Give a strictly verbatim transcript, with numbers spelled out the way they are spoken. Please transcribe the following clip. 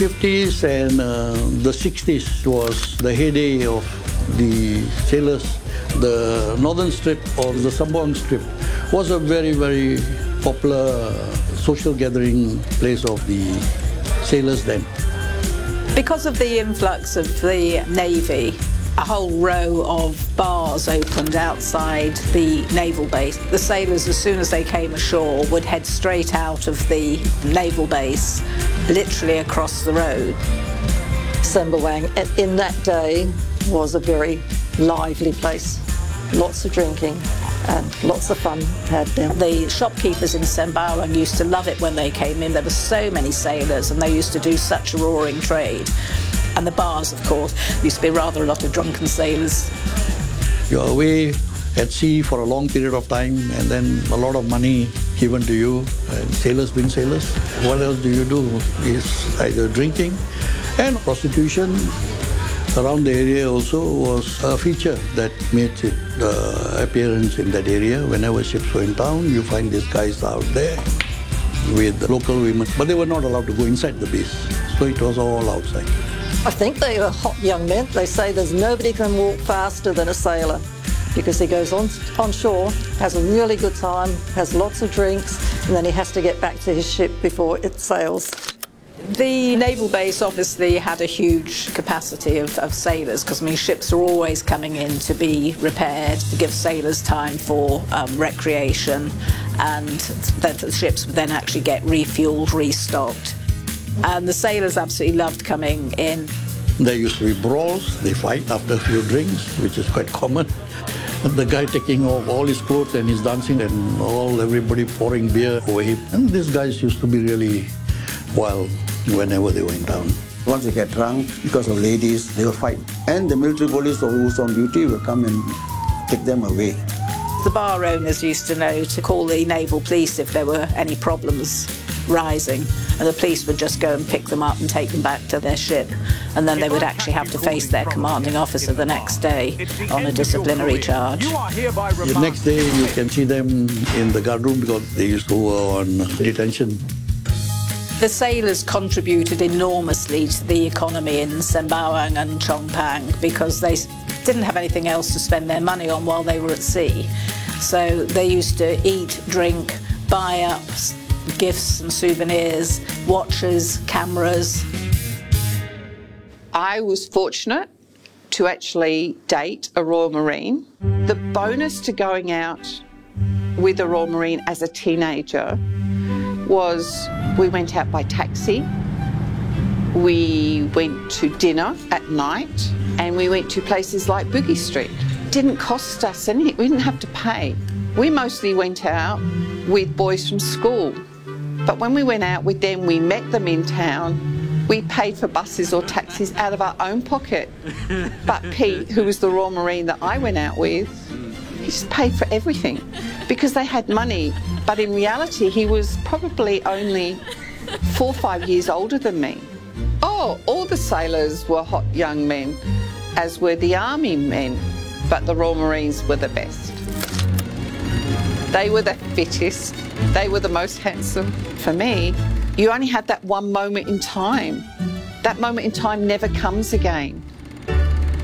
fifties and uh, the sixties was the heyday of the sailors. The northern strip or the Sembawang strip was a very, very popular social gathering place of the sailors then. Because of the influx of the Navy, a whole row of bars opened outside the naval base. The sailors, as soon as they came ashore, would head straight out of the naval base, literally across the road. Sembawang, in that day, was a very lively place. Lots of drinking and lots of fun had there. The shopkeepers in Sembawang used to love it when they came in. There were so many sailors and they used to do such a roaring trade. And the bars, of course, used to be rather a lot of drunken sailors. You're away at sea for a long period of time and then a lot of money given to you, and sailors being sailors. What else do you do? Is either drinking and prostitution. Around the area also was a feature that made its uh, appearance in that area. Whenever ships were in town, you find these guys out there with local women. But they were not allowed to go inside the base, so it was all outside. I think they were hot young men. They say there's nobody can walk faster than a sailor because he goes on, on shore, has a really good time, has lots of drinks, and then he has to get back to his ship before it sails. The naval base obviously had a huge capacity of, of sailors because, I mean, ships are always coming in to be repaired, to give sailors time for um, recreation, and that the ships would then actually get refuelled, restocked. And the sailors absolutely loved coming in. There used to be brawls. They fight after a few drinks, which is quite common. And the guy taking off all his clothes and he's dancing and all everybody pouring beer over him. And these guys used to be really wild whenever they were in town. Once they get drunk, because of ladies, they will fight. And the military police who's on duty will come and take them away. The bar owners used to know to call the naval police if there were any problems rising, and the police would just go and pick them up and take them back to their ship, and then they would actually have to face their commanding officer the next day on a disciplinary charge. The next day you can see them in the guard room because they used to go on detention. The sailors contributed enormously to the economy in Sembawang and Chong Pang because they didn't have anything else to spend their money on while they were at sea. So they used to eat, drink, buy up gifts and souvenirs, watches, cameras. I was fortunate to actually date a Royal Marine. The bonus to going out with a Royal Marine as a teenager was we went out by taxi, we went to dinner at night, and we went to places like Boogie Street. It didn't cost us anything, we didn't have to pay. We mostly went out with boys from school. But when we went out with them, we met them in town. We paid for buses or taxis out of our own pocket. But Pete, who was the Royal Marine that I went out with, he just paid for everything because they had money. But in reality, he was probably only four or five years older than me. Oh, all the sailors were hot young men, as were the army men, but the Royal Marines were the best. They were the fittest, they were the most handsome. For me, you only had that one moment in time. That moment in time never comes again.